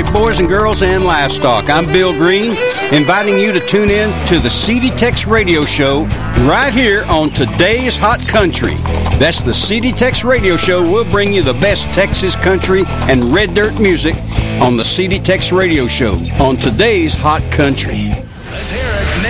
boys and girls, and livestock. I'm Bill Green, inviting you to tune in to the CD Tex Radio Show right here on Today's Hot Country. That's the CD Tex Radio Show. We'll bring you the best Texas country and red dirt music on the CD Tex Radio Show on Today's Hot Country. Let's hear it